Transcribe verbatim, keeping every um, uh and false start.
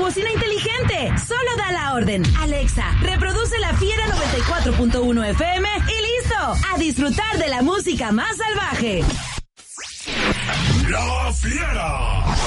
bocina inteligente. Solo da la orden. Alexa, reproduce La Fiera noventa y cuatro punto uno F M y listo. A disfrutar de la música más salvaje. La Fiera.